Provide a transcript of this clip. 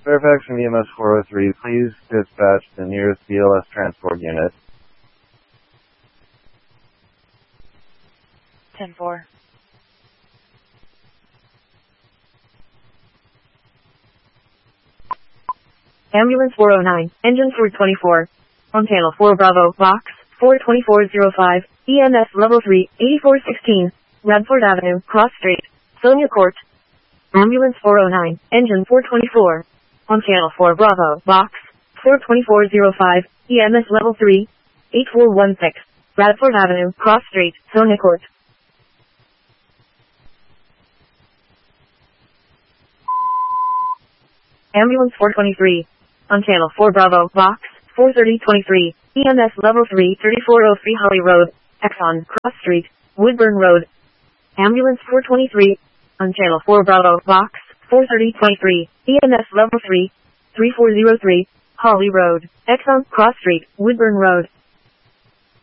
Fairfax from EMS 403, please dispatch the nearest BLS transport unit. 10-4. Ambulance 409, engine 424. On channel 4 Bravo, box 42405, EMS level 3, 8416, Radford Avenue, Cross Street, Sonia Court. Ambulance 409, engine 424. On channel 4 Bravo, box 42405, EMS level 3, 8416, Radford Avenue, Cross Street, Sonia Court. Ambulance 423. On channel 4 Bravo, box 43023, EMS level 3, 3403 Holly Road, Exxon, Cross Street, Woodburn Road. Ambulance 423. On channel 4 Bravo, box 43023, EMS level 3, 3403 Holly Road, Exxon, Cross Street, Woodburn Road.